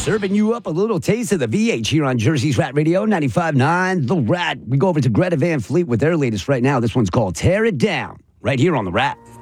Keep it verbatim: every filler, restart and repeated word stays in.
Serving you up a little taste of the V H here on Jersey's Rat Radio, ninety-five point nine The Rat. We go over to Greta Van Fleet with their latest right now. This one's called Tear It Down, right here on The Rat.